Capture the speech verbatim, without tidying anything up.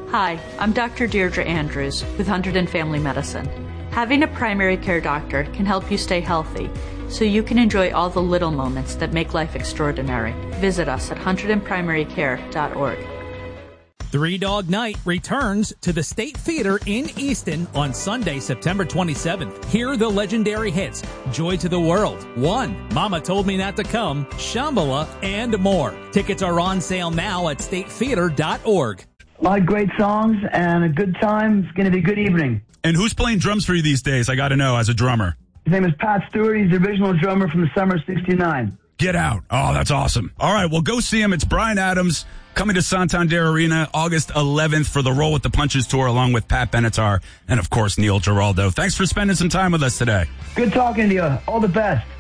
Hi, I'm Doctor Deirdre Andrews with Hunterdon Family Medicine. Having a primary care doctor can help you stay healthy, so you can enjoy all the little moments that make life extraordinary. Visit us at hunterdon primary care dot org. Three Dog Night returns to the State Theater in Easton on Sunday, September twenty-seventh. Hear the legendary hits, Joy to the World, One, Mama Told Me Not to Come, Shambhala, and more. Tickets are on sale now at state theater dot org. A lot of great songs and a good time. It's going to be a good evening. And who's playing drums for you these days? I got to know as a drummer. His name is Pat Stewart. He's the original drummer from the summer of sixty-nine. Get out. Oh, that's awesome. All right, well, go see him. It's Bryan Adams coming to Santander Arena August eleventh for the Roll with the Punches tour, along with Pat Benatar and, of course, Neil Giraldo. Thanks for spending some time with us today. Good talking to you. All the best.